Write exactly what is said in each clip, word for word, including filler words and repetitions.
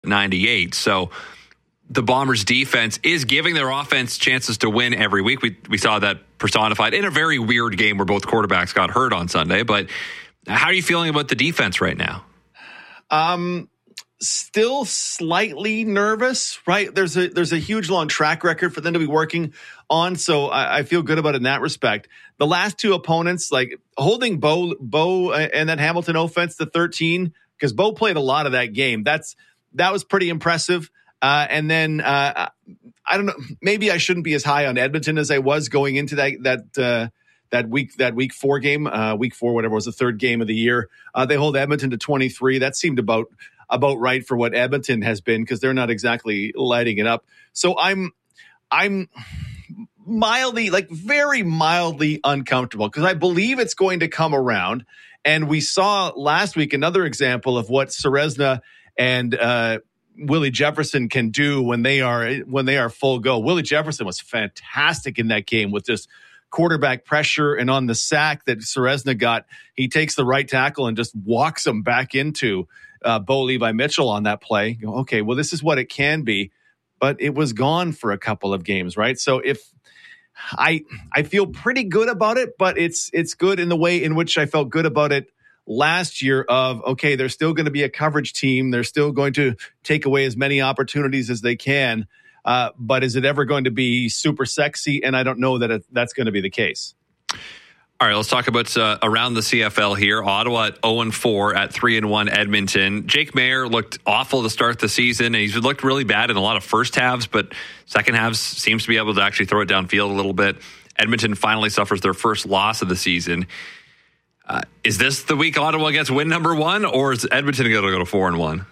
ninety-eight. So the Bombers defense is giving their offense chances to win every week. We we saw that personified in a very weird game where both quarterbacks got hurt on Sunday. But how are you feeling about the defense right now? Um, still slightly nervous, right? There's a there's a huge long track record for them to be working on, so I, I feel good about it in that respect. The last two opponents, like holding Bo Bo and that Hamilton offense to thirteen, because Bo played a lot of that game. That's that was pretty impressive. Uh, and then uh, I don't know, maybe I shouldn't be as high on Edmonton as I was going into that that uh, that week that week four game, uh, week four, whatever was the third game of the year. Uh, they hold Edmonton to twenty-three. That seemed about about right for what Edmonton has been, because they're not exactly lighting it up. So I'm I'm mildly, like very mildly uncomfortable, because I believe it's going to come around. And we saw last week another example of what Serezna and uh, Willie Jefferson can do when they are when they are full go. Willie Jefferson was fantastic in that game with just quarterback pressure, and on the sack that Serezna got, he takes the right tackle and just walks him back into uh, Bo Levi Mitchell on that play. You go, okay, well, this is what it can be, but it was gone for a couple of games, right? So if I I feel pretty good about it, but it's it's good in the way in which I felt good about it last year of, okay, they're still going to be a coverage team. They're still going to take away as many opportunities as they can. Uh, but is it ever going to be super sexy? And I don't know that it, that's going to be the case. All right, let's talk about uh, around the C F L here. Ottawa at oh and four at three and one Edmonton. Jake Maier looked awful to start the season, and he's looked really bad in a lot of first halves, but second halves seems to be able to actually throw it downfield a little bit. Edmonton finally suffers their first loss of the season. Uh, is this the week Ottawa gets win number one, or is Edmonton going to go to four and one?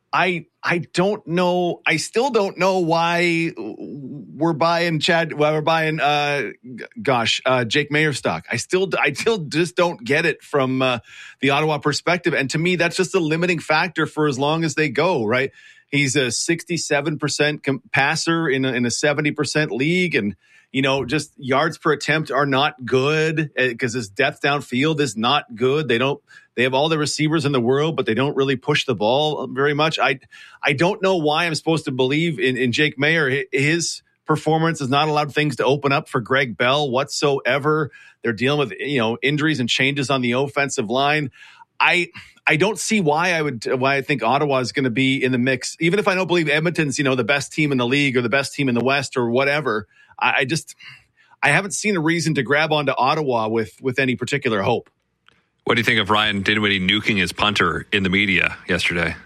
I I don't know. I still don't know why we're buying Chad. Well, we're buying, uh, gosh, uh, Jake Maier stock. I still I still just don't get it from uh, the Ottawa perspective. And to me, that's just a limiting factor for as long as they go. Right? He's a sixty-seven percent com- passer in a, in a seventy percent league, and you know, just yards per attempt are not good because his depth downfield is not good. They don't. They have all the receivers in the world, but they don't really push the ball very much. I I don't know why I'm supposed to believe in, in Jake Maier. His performance has not allowed things to open up for Greg Bell whatsoever. They're dealing with, you know, injuries and changes on the offensive line. I I don't see why I would why I think Ottawa is going to be in the mix, even if I don't believe Edmonton's, you know, the best team in the league or the best team in the West or whatever. I, I just I haven't seen a reason to grab onto Ottawa with with any particular hope. What do you think of Ryan Dinwiddie nuking his punter in the media yesterday?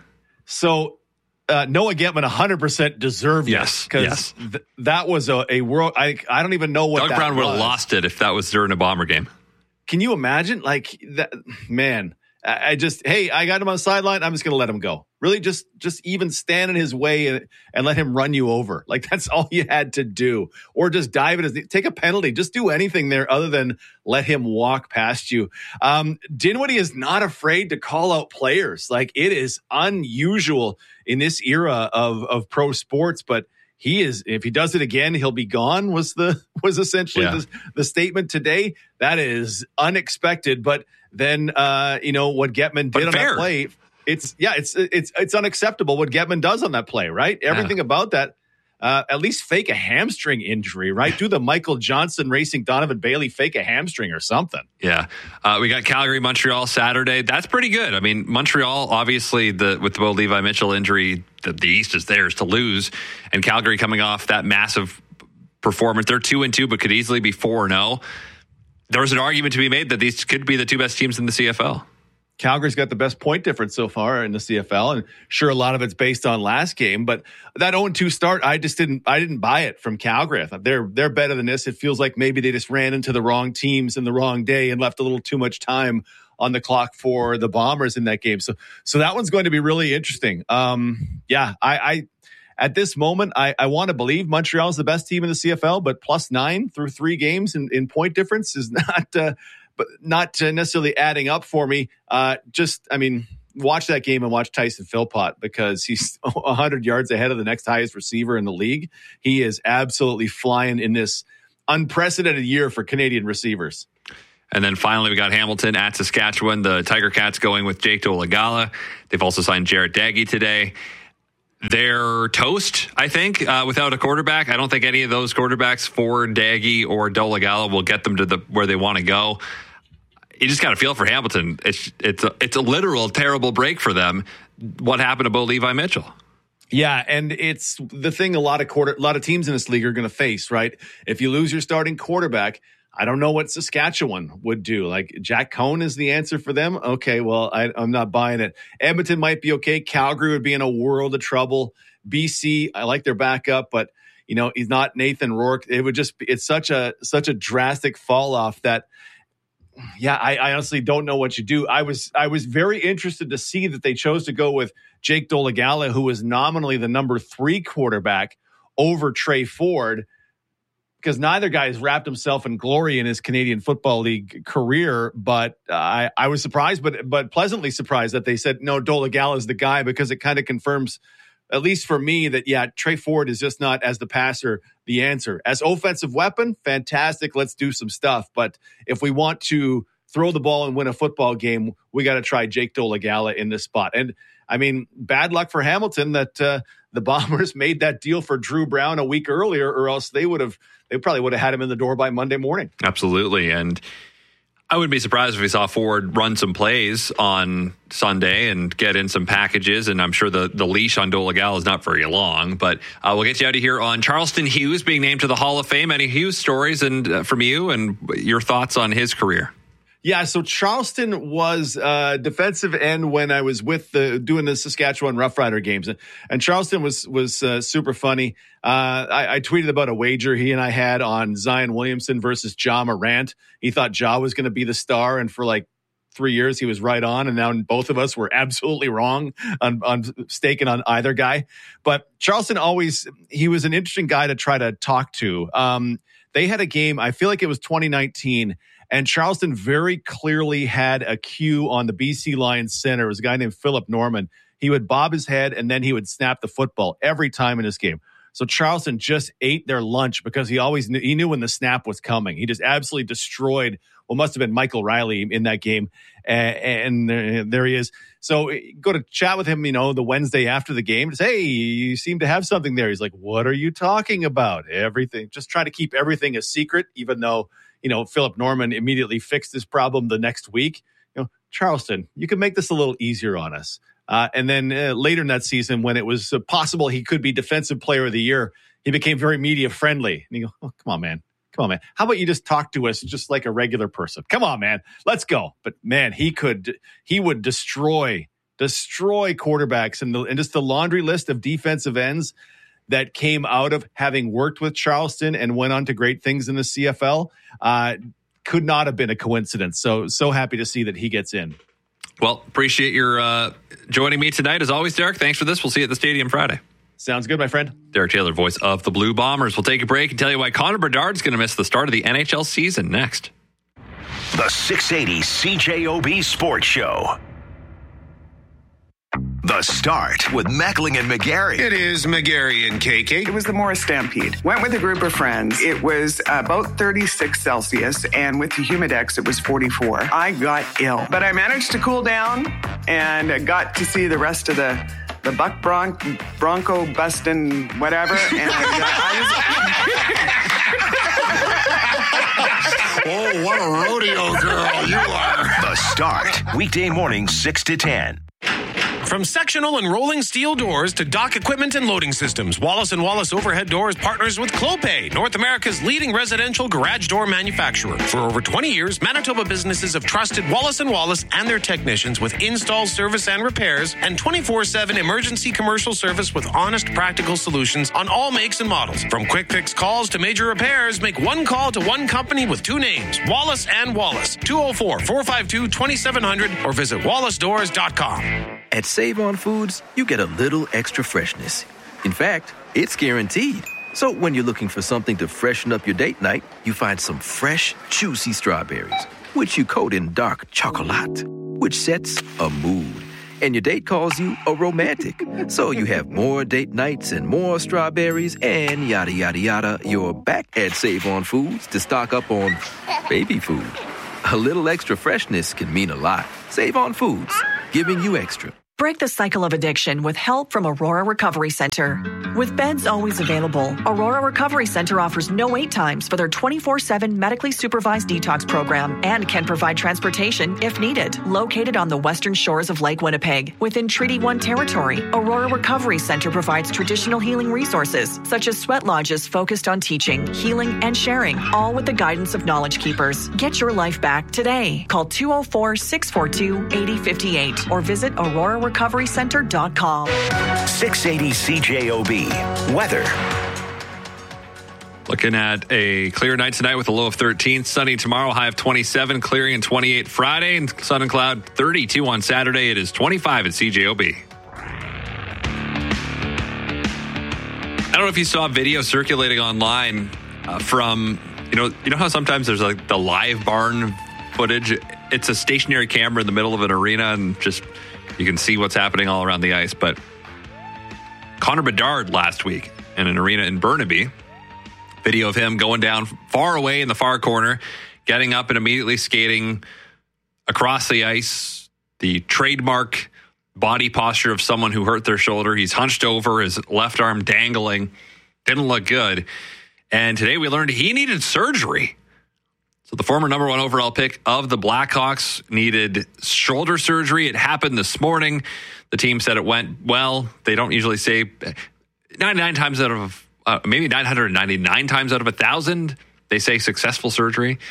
So uh, Noah Getman one hundred percent deserved yes, it. Because yes. th- that was a, a world. I, I don't even know what Doug that Brown would was. have lost it if that was during a Bomber game. Can you imagine? Like, that, man, I, I just, hey, I got him on the sideline. I'm just going to let him go. Really, just just even stand in his way and, and let him run you over. Like, that's all you had to do. Or just dive in his, take a penalty. Just do anything there other than let him walk past you. Um, Dinwiddie is not afraid to call out players. Like, it is unusual in this era of of pro sports, but he is, if he does it again, he'll be gone, was the was essentially yeah. the, the statement today. That is unexpected. But then, uh, you know, what Getman did but on fair. that play, it's, yeah, it's it's it's unacceptable what Getman does on that play, right? Everything yeah. about that. Uh, at least fake a hamstring injury, right? Do the Michael Johnson racing Donovan Bailey fake a hamstring or something. Yeah. Uh, we got Calgary, Montreal Saturday. That's pretty good. I mean, Montreal, obviously, the with the Bo Levi Mitchell injury, the, the East is theirs to lose. And Calgary coming off that massive performance. They're two and two, but could easily be four and oh. There's an argument to be made that these could be the two best teams in the C F L. Calgary's got the best point difference so far in the C F L, and sure, a lot of it's based on last game. But that oh and two start, I just didn't, I didn't buy it from Calgary. I thought they're they're better than this. It feels like maybe they just ran into the wrong teams in the wrong day and left a little too much time on the clock for the Bombers in that game. So, so that one's going to be really interesting. Um, yeah, I, I at this moment, I, I want to believe Montreal is the best team in the C F L, but plus nine through three games in, in point difference is not. Uh, But not necessarily adding up for me. Uh, just, I mean, watch that game and watch Tyson Philpott because he's one hundred yards ahead of the next highest receiver in the league. He is absolutely flying in this unprecedented year for Canadian receivers. And then finally, we got Hamilton at Saskatchewan. The Tiger Cats going with Jake Dolegala. They've also signed Jarrett Daggy today. They're toast, I think, uh, without a quarterback. I don't think any of those quarterbacks, Ford, Nagy, or Dolegala, will get them to the where they want to go. You just got to feel for Hamilton. It's it's a, it's a literal terrible break for them. What happened to Bo Levi Mitchell? Yeah, and it's the thing a lot of quarter, a lot of teams in this league are going to face, right? If you lose your starting quarterback, I don't know what Saskatchewan would do. Like, Jack Cohn is the answer for them. Okay, well, I, I'm not buying it. Edmonton might be okay. Calgary would be in a world of trouble. B C, I like their backup, but you know, he's not Nathan Rourke. It would just be, it's such a such a drastic fall off that, yeah, I, I honestly don't know what you do. I was I was very interested to see that they chose to go with Jake Dolegala, who was nominally the number three quarterback, over Trey Ford, because neither guy has wrapped himself in glory in his Canadian Football League career. But uh, I, I was surprised, but but pleasantly surprised that they said, no, Dolegala is the guy, because it kind of confirms, at least for me, that, yeah, Trey Ford is just not, as the passer, the answer. As offensive weapon, fantastic. Let's do some stuff. But if we want to throw the ball and win a football game, we got to try Jake Dolegala in this spot. And, I mean, bad luck for Hamilton that uh, the Bombers made that deal for Drew Brown a week earlier, or else they would have, they probably would have had him in the door by Monday morning. Absolutely. And I wouldn't be surprised if we saw Ford run some plays on Sunday and get in some packages. And I'm sure the, the leash on Dolegala is not very long, but uh, we'll get you out of here on Charleston Hughes being named to the Hall of Fame. Any Hughes stories and uh, from you and your thoughts on his career? Yeah, so Charleston was uh, defensive end when I was with the doing the Saskatchewan Roughrider games, and, and Charleston was was uh, super funny. Uh, I, I tweeted about a wager he and I had on Zion Williamson versus Ja Morant. He thought Ja was going to be the star, and for like three years he was right on, and now both of us were absolutely wrong on, on staking on either guy. But Charleston always, he was an interesting guy to try to talk to. Um, they had a game, I feel like it was twenty nineteen. And Charleston very clearly had a cue on the B C Lions center. It was a guy named Philip Norman. He would bob his head and then he would snap the football every time in this game. So Charleston just ate their lunch because he always knew, he knew when the snap was coming. He just absolutely destroyed what must have been Michael Riley in that game. And, and there he is. So go to chat with him, you know, the Wednesday after the game. Just, hey, you seem to have something there. He's like, what are you talking about? Everything. Just trying to keep everything a secret, even though, you know, Philip Norman immediately fixed his problem the next week. You know, Charleston, you can make this a little easier on us. Uh, and then uh, later in that season, when it was uh, possible he could be Defensive Player of the Year, he became very media friendly. And you go, oh, come on, man. Come on, man. How about you just talk to us just like a regular person? Come on, man. Let's go. But, man, he could, he would destroy, destroy quarterbacks. And, the, and just the laundry list of defensive ends that came out of having worked with Charleston and went on to great things in the C F L uh, could not have been a coincidence. So, so happy to see that he gets in. Well, appreciate your uh, joining me tonight. As always, Derek, thanks for this. We'll see you at the stadium Friday. Sounds good, my friend. Derek Taylor, voice of the Blue Bombers. We'll take a break and tell you why Connor Bedard's going to miss the start of the N H L season next. The six eighty C J O B Sports Show. The Start with Mackling and McGarry. It is McGarry and K K. It was the Morris Stampede. Went with a group of friends. It was about thirty-six Celsius, and with the Humidex, it was forty-four. I got ill, but I managed to cool down and got to see the rest of the the Buck Bron- Bronco bustin' whatever. And I, I was. Oh, what a rodeo girl you are. The Start, weekday mornings six to ten. From sectional and rolling steel doors to dock equipment and loading systems, Wallace and Wallace Overhead Doors partners with Clopay, North America's leading residential garage door manufacturer. For over twenty years, Manitoba businesses have trusted Wallace and Wallace and their technicians with install, service, and repairs, and twenty-four seven emergency commercial service with honest, practical solutions on all makes and models. From quick fix calls to major repairs, make one call to one company with two names, Wallace and Wallace, two oh four, four five two, two seven zero zero, or visit wallace doors dot com. At Save On Foods, you get a little extra freshness. In fact, it's guaranteed. So when you're looking for something to freshen up your date night, you find some fresh, juicy strawberries, which you coat in dark chocolate, which sets a mood. And your date calls you a romantic. So you have more date nights and more strawberries and yada, yada, yada. You're back at Save On Foods to stock up on baby food. A little extra freshness can mean a lot. Save On Foods, giving you extra. Break the cycle of addiction with help from Aurora Recovery Center. With beds always available, Aurora Recovery Center offers no wait times for their twenty-four seven medically supervised detox program and can provide transportation if needed. Located on the western shores of Lake Winnipeg, within Treaty one territory, Aurora Recovery Center provides traditional healing resources such as sweat lodges focused on teaching, healing, and sharing, all with the guidance of Knowledge Keepers. Get your life back today. Call two oh four, six four two, eight oh five eight or visit aurora recovery center dot com. six eighty C J O B. Weather. Looking at a clear night tonight with a low of thirteen. Sunny tomorrow, high of twenty-seven. Clearing and twenty-eight Friday. And sun and cloud thirty-two on Saturday. It is twenty-five at C J O B. I don't know if you saw a video circulating online uh, from, you know, you know how sometimes there's like the live barn footage. It's a stationary camera in the middle of an arena and just you can see what's happening all around the ice. But Connor Bedard last week in an arena in Burnaby, video of him going down far away in the far corner, getting up and immediately skating across the ice, the trademark body posture of someone who hurt their shoulder. He's hunched over, his left arm dangling. Didn't look good. And today we learned he needed surgery. So the former number one overall pick of the Blackhawks needed shoulder surgery. It happened this morning. The team said it went well. They don't usually say ninety-nine times out of, uh, maybe nine hundred ninety-nine times out of one thousand, they say successful surgery.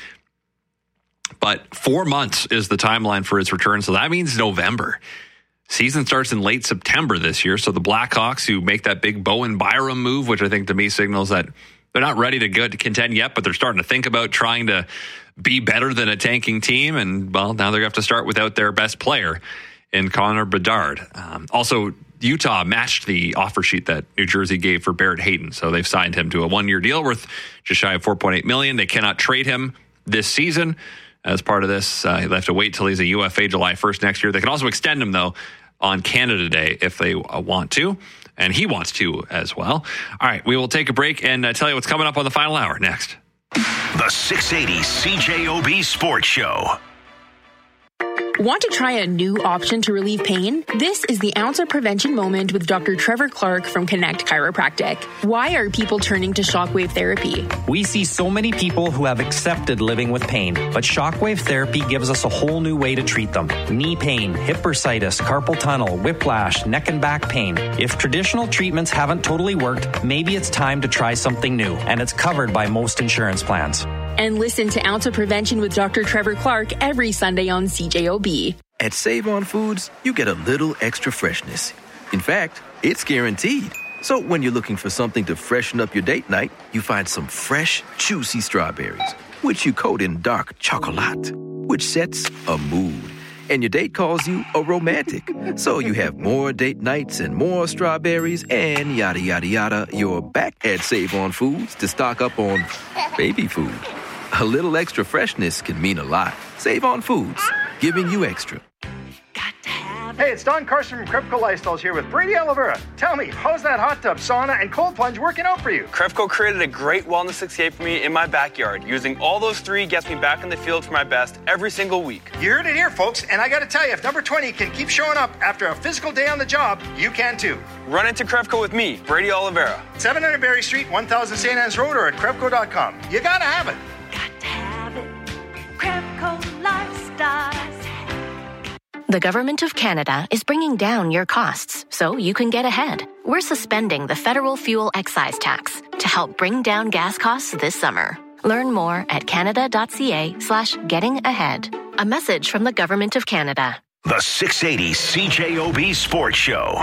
But four months is the timeline for his return. So that means November. Season starts in late September this year. So the Blackhawks, who make that big Bowen Byram move, which I think to me signals that they're not ready to go to contend yet, but they're starting to think about trying to be better than a tanking team. And, well, now they're going to have to start without their best player in Connor Bedard. Um, also, Utah matched the offer sheet that New Jersey gave for Barrett Hayton. So they've signed him to a one-year deal worth just shy of four point eight million dollars. They cannot trade him this season. As part of this, uh, he'll have to wait till he's a U F A July first next year. They can also extend him, though, on Canada Day if they uh, want to. And he wants to as well. All right, we will take a break and uh, tell you what's coming up on the final hour next. The six eighty C J O B Sports Show. Want to try a new option to relieve pain? This is the Ounce of Prevention Moment with Doctor Trevor Clark from Connect Chiropractic. Why are people turning to shockwave therapy? We see so many people who have accepted living with pain, but shockwave therapy gives us a whole new way to treat them. Knee pain, hip bursitis, carpal tunnel, whiplash, neck and back pain. If traditional treatments haven't totally worked, maybe it's time to try something new, and it's covered by most insurance plans. And listen to Ounce of Prevention with Doctor Trevor Clark every Sunday on C J O B. At Save On Foods, you get a little extra freshness. In fact, it's guaranteed. So when you're looking for something to freshen up your date night, you find some fresh, juicy strawberries, which you coat in dark chocolate, which sets a mood. And your date calls you a romantic. So you have more date nights and more strawberries and yada, yada, yada. You're back at Save On Foods to stock up on baby food. A little extra freshness can mean a lot. Save On Foods, giving you extra. Hey, it's Don Carson from Crepco Lifestyles here with Brady Oliveira. Tell me, how's that hot tub, sauna, and cold plunge working out for you? Crepco created a great wellness escape for me in my backyard. Using all those three gets me back in the field for my best every single week. You heard it here, folks, and I gotta tell you, if number twenty can keep showing up after a physical day on the job, you can too. Run into Crepco with me, Brady Oliveira. seven hundred Berry Street, one thousand Saint Anne's Road, or at Crepco dot com. You gotta have it. Got to have it. Crepco Lifestyles. The Government of Canada is bringing down your costs so you can get ahead. We're suspending the federal fuel excise tax to help bring down gas costs this summer. Learn more at canada.ca slash getting ahead. A message from the Government of Canada. The six eighty C J O B Sports Show. All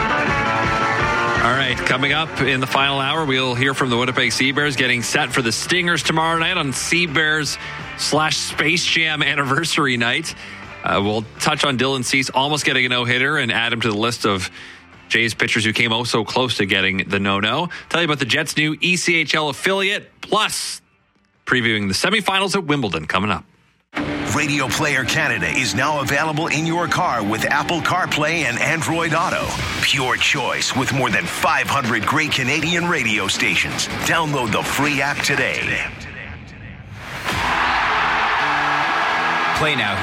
right, coming up in the final hour, we'll hear from the Winnipeg Sea Bears getting set for the Stingers tomorrow night on Sea Bears slash Space Jam anniversary night. Uh, we'll touch on Dylan Cease almost getting a no-hitter and add him to the list of Jays pitchers who came oh so close to getting the no-no. Tell you about the Jets' new E C H L affiliate, plus previewing the semifinals at Wimbledon coming up. Radio Player Canada is now available in your car with Apple CarPlay and Android Auto. Pure choice with more than five hundred great Canadian radio stations. Download the free app today. Play Now here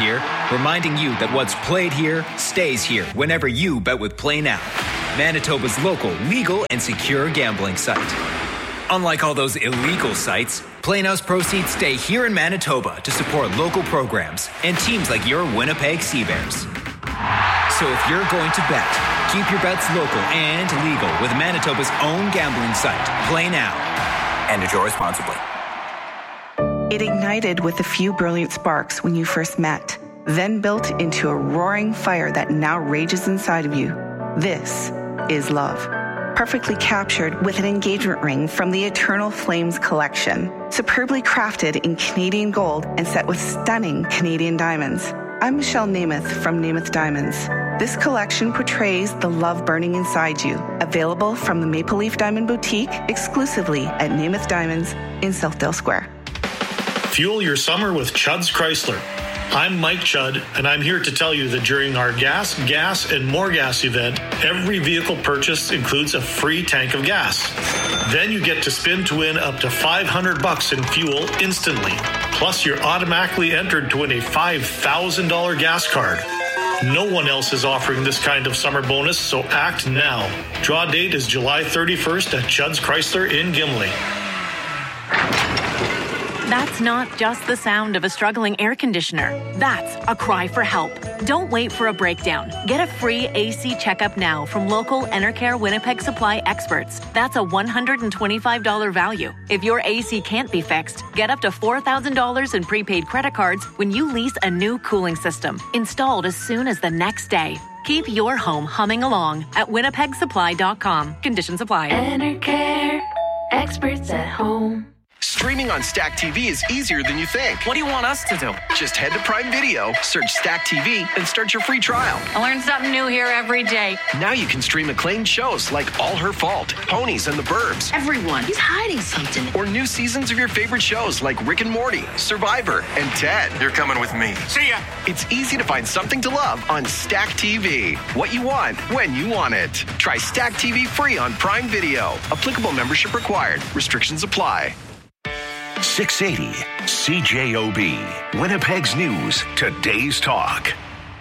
reminding you that what's played here stays here whenever you bet with Play Now, Manitoba's local, legal, and secure gambling site. Unlike all those illegal sites, Play Now's proceeds stay here in Manitoba to support local programs and teams like your Winnipeg Sea Bears. So if you're going to bet, keep your bets local and legal with Manitoba's own gambling site, Play Now. And enjoy responsibly. It ignited with a few brilliant sparks when you first met, then built into a roaring fire that now rages inside of you. This is love. Perfectly captured with an engagement ring from the Eternal Flames collection, superbly crafted in Canadian gold and set with stunning Canadian diamonds. I'm Michelle Namath from Namath Diamonds. This collection portrays the love burning inside you. Available from the Maple Leaf Diamond Boutique exclusively at Namath Diamonds in Southdale Square. Fuel your summer with Chudd's Chrysler. I'm Mike Chudd, and I'm here to tell you that during our Gas, Gas, and More Gas event, every vehicle purchase includes a free tank of gas. Then you get to spin to win up to five hundred bucks in fuel instantly. Plus, you're automatically entered to win a five thousand dollars gas card. No one else is offering this kind of summer bonus, so act now. Draw date is July thirty-first at Chudd's Chrysler in Gimli. That's not just the sound of a struggling air conditioner. That's a cry for help. Don't wait for a breakdown. Get a free A C checkup now from local Enercare Winnipeg Supply experts. That's a one hundred twenty-five dollars value. If your A C can't be fixed, get up to four thousand dollars in prepaid credit cards when you lease a new cooling system, installed as soon as the next day. Keep your home humming along at winnipeg supply dot com. Conditions apply. Enercare, experts at home. Streaming on Stack T V is easier than you think. What do you want us to do? Just head to Prime Video, search Stack T V, and start your free trial. I learn something new here every day. Now you can stream acclaimed shows like All Her Fault, Ponies, and The Burbs. Everyone, he's hiding something. Or new seasons of your favorite shows like Rick and Morty, Survivor, and Ted. You're coming with me. See ya! It's easy to find something to love on Stack T V. What you want, when you want it. Try Stack T V free on Prime Video. Applicable membership required. Restrictions apply. six eighty C J O B, Winnipeg's News, today's talk.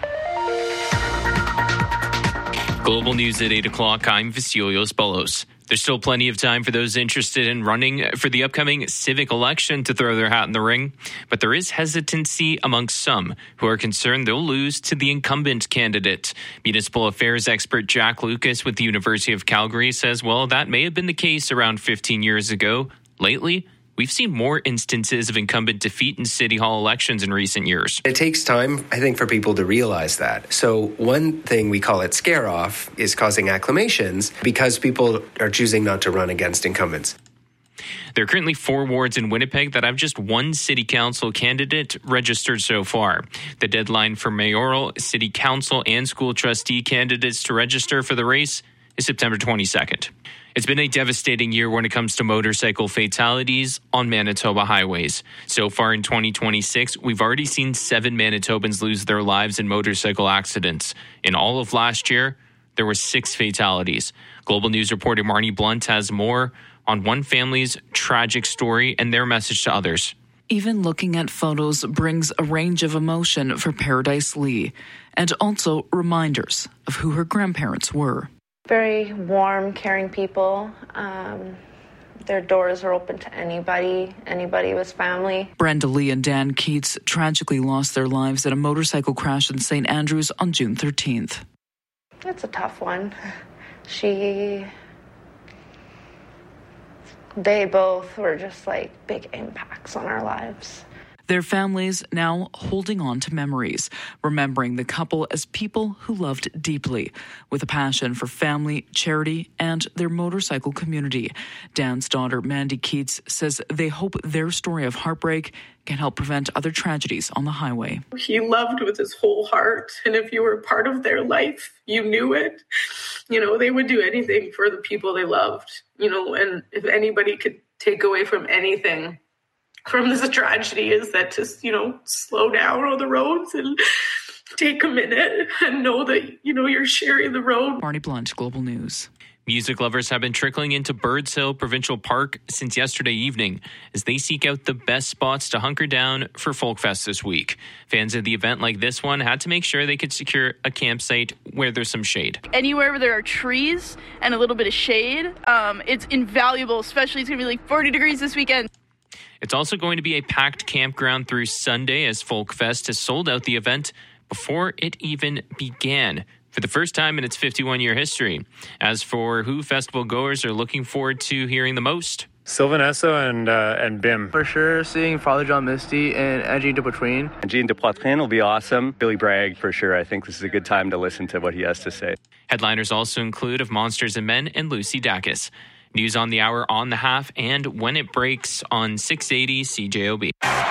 Global News at eight o'clock. I'm Vasilios Bolos. There's still plenty of time for those interested in running for the upcoming civic election to throw their hat in the ring, but there is hesitancy amongst some who are concerned they'll lose to the incumbent candidate. Municipal affairs expert Jack Lucas with the University of Calgary says, well, that may have been the case around fifteen years ago. Lately, we've seen more instances of incumbent defeat in city hall elections in recent years. It takes time, I think, for people to realize that. So one thing we call it scare off is causing acclamations because people are choosing not to run against incumbents. There are currently four wards in Winnipeg that have just one city council candidate registered so far. The deadline for mayoral, city council, and school trustee candidates to register for the race is September twenty-second. It's been a devastating year when it comes to motorcycle fatalities on Manitoba highways. So far in twenty twenty-six, we've already seen seven Manitobans lose their lives in motorcycle accidents. In all of last year, there were six fatalities. Global News reporter Marnie Blunt has more on one family's tragic story and their message to others. Even looking at photos brings a range of emotion for Paradise Lee, and also reminders of who her grandparents were. Very warm, caring people. Um, their doors are open to anybody, anybody with family. Brenda Lee and Dan Keats tragically lost their lives in a motorcycle crash in Saint Andrews on June thirteenth. It's a tough one. She... They both were just like big impacts on our lives. Their families now holding on to memories, remembering the couple as people who loved deeply, with a passion for family, charity, and their motorcycle community. Dan's daughter, Mandy Keats, says they hope their story of heartbreak can help prevent other tragedies on the highway. He loved with his whole heart, and if you were part of their life, you knew it. You know, they would do anything for the people they loved, you know, and if anybody could take away from anything from this tragedy is that to, you know, slow down on the roads and take a minute and know that, you know, you're sharing the road. Marnie Blunt, Global News. Music lovers have been trickling into Birds Hill Provincial Park since yesterday evening as they seek out the best spots to hunker down for Folkfest this week. Fans of the event like this one had to make sure they could secure a campsite where there's some shade. Anywhere where there are trees and a little bit of shade, um, it's invaluable, especially it's going to be like forty degrees this weekend. It's also going to be a packed campground through Sunday as Folkfest has sold out the event before it even began, for the first time in its fifty-one-year history. As for who festival goers are looking forward to hearing the most, Sylvan Esso and uh, and Bim. For sure, seeing Father John Misty and Angie de Poitrine. Jean de Poitrine will be awesome. Billy Bragg, for sure. I think this is a good time to listen to what he has to say. Headliners also include Of Monsters and Men and Lucy Dacus. News on the hour on the half and when it breaks on six eighty C J O B.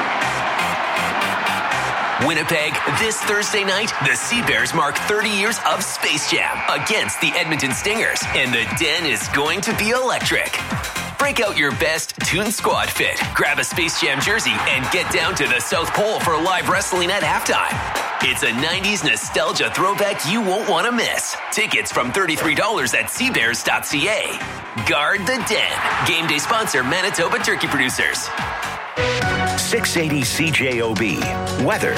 Winnipeg, this Thursday night, the Sea Bears mark thirty years of Space Jam against the Edmonton Stingers, and the Den is going to be electric. Break out your best Toon Squad fit, grab a Space Jam jersey, and get down to the South Pole for live wrestling at halftime. It's a nineties nostalgia throwback you won't want to miss. Tickets from thirty-three dollars at sea bears dot c a. Guard the Den. Game day sponsor, Manitoba Turkey Producers. six eighty C J O B. Weather.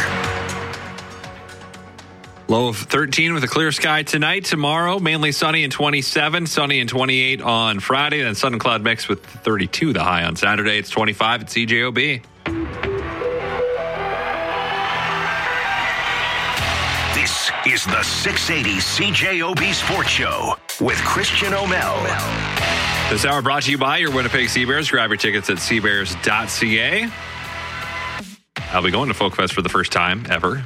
Low of thirteen with a clear sky tonight. Tomorrow, mainly sunny and twenty-seven. Sunny and twenty-eight on Friday. Then sun and cloud mix with thirty-two the high on Saturday. It's twenty-five at C J O B. This is the six eighty C J O B Sports Show with Christian O'Mel. This hour brought to you by your Winnipeg Sea Bears. Grab your tickets at sea bears dot c a. I'll be going to Folkfest for the first time ever.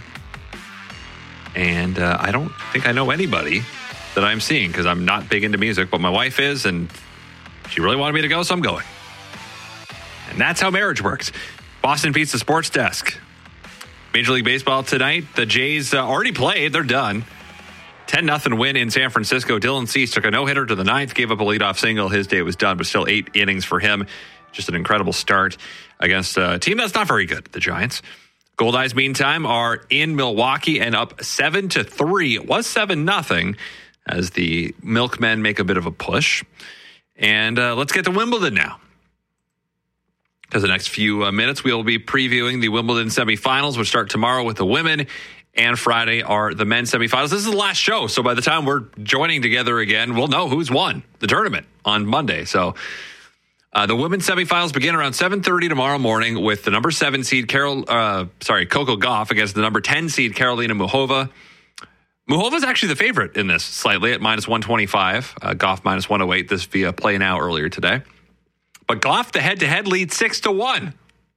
And uh, I don't think I know anybody that I'm seeing because I'm not big into music, but my wife is, and she really wanted me to go, so I'm going. And that's how marriage works. Boston Pizza Sports Desk. Major League Baseball tonight. The Jays uh, already played. They're done. ten nothing win in San Francisco. Dylan Cease took a no-hitter to the ninth, gave up a leadoff single. His day was done, but still eight innings for him. Just an incredible start against a team that's not very good, the Giants. Gold Eyes, meantime, are in Milwaukee and up seven to three. It was seven nothing as the Milkmen make a bit of a push. And uh, let's get to Wimbledon now. Because the next few uh, minutes, we will be previewing the Wimbledon semifinals, which start tomorrow with the women. And Friday are the men's semifinals. This is the last show, so by the time we're joining together again, we'll know who's won the tournament on Monday. So uh, the women's semifinals begin around seven thirty tomorrow morning with the number seven seed Carol, uh, sorry, Coco Gauff against the number ten seed Karolina Muchova. Muchova is actually the favorite in this, slightly at minus one twenty-five. Uh, Gauff minus one oh eight. This via Play Now earlier today. But Gauff, the head-to-head lead six to one.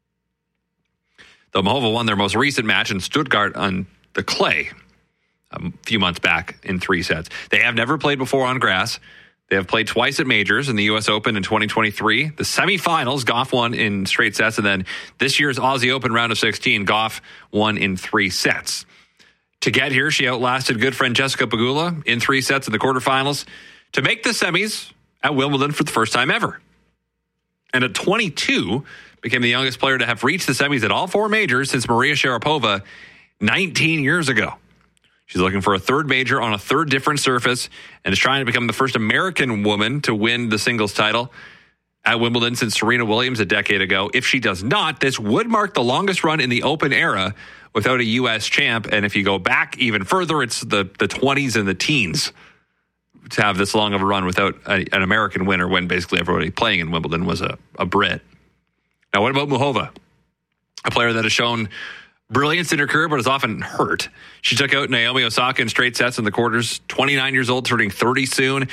Though Muchova won their most recent match in Stuttgart on the clay a few months back in three sets. They have never played before on grass. They have played twice at majors in the U S Open in twenty twenty-three. The semifinals, Gauff won in straight sets. And then this year's Aussie Open round of sixteen, Gauff won in three sets. To get here, she outlasted good friend Jessica Pegula in three sets in the quarterfinals to make the semis at Wimbledon for the first time ever. And at twenty-two, became the youngest player to have reached the semis at all four majors since Maria Sharapova nineteen years ago. She's looking for a third major on a third different surface and is trying to become the first American woman to win the singles title at Wimbledon since Serena Williams a decade ago. If she does not, this would mark the longest run in the Open era without a U S champ. And if you go back even further, it's the, the twenties and the teens to have this long of a run without a, an American winner when basically everybody playing in Wimbledon was a, a Brit. Now, what about Muchova? A player that has shown brilliance in her career, but is often hurt. She took out Naomi Osaka in straight sets in the quarters. twenty-nine years old, turning thirty soon.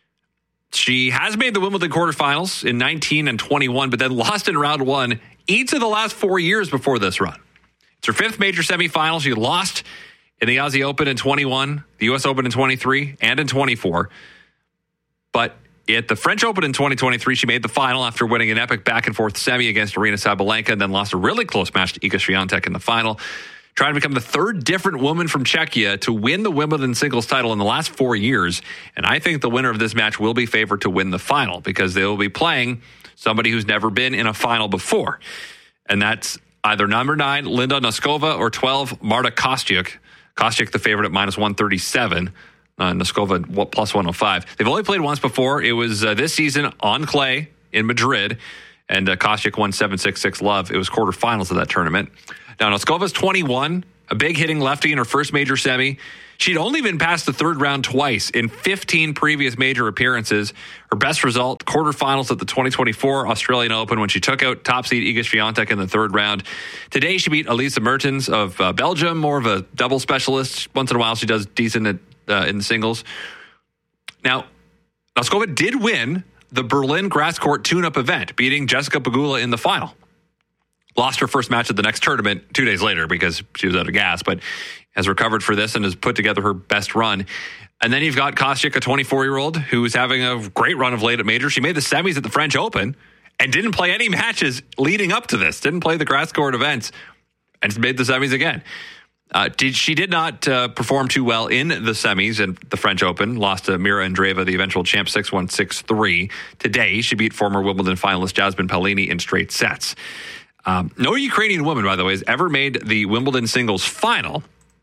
She has made the Wimbledon quarterfinals in nineteen and twenty-one, but then lost in round one each of the last four years before this run. It's her fifth major semifinal. She lost in the Aussie Open in twenty-one, the U S Open in twenty-three, and in twenty-four. But at the French Open in twenty twenty-three, she made the final after winning an epic back-and-forth semi against Aryna Sabalenka and then lost a really close match to Iga Swiatek in the final. Trying to become the third different woman from Czechia to win the Wimbledon singles title in the last four years. And I think the winner of this match will be favored to win the final because they will be playing somebody who's never been in a final before. And that's either number nine, Linda Noskova, or twelve, Marta Kostyuk. Kostyuk, the favorite at minus one thirty-seven. Uh, Noskova plus one oh five. They've only played once before. It was uh, this season on clay in Madrid, and uh, Kostyuk won seven six six love. It was quarterfinals of that tournament. Now, Noskova's twenty-one, a big hitting lefty in her first major semi. She'd only been past the third round twice in fifteen previous major appearances. Her best result, quarterfinals at the twenty twenty-four Australian Open when she took out top seed Iga Swiatek in the third round. Today, she beat Elisa Mertens of uh, Belgium, more of a double specialist. Once in a while, she does decent at, uh, in the singles. Now, Noskova did win the Berlin grass court tune-up event, beating Jessica Pegula in the final. Lost her first match at the next tournament two days later because she was out of gas, but has recovered for this and has put together her best run. And then you've got Kostyuk, a twenty-four-year-old who's having a great run of late at majors. She made the semis at the French Open and didn't play any matches leading up to this. Didn't play the grass court events and made the semis again. Uh, did, she did not uh, perform too well in the semis and the French Open. Lost to Mira Andreeva, the eventual champ, six one, six three. Today, she beat former Wimbledon finalist Jasmine Paolini in straight sets. Um, no Ukrainian woman, by the way, has ever made the Wimbledon singles final.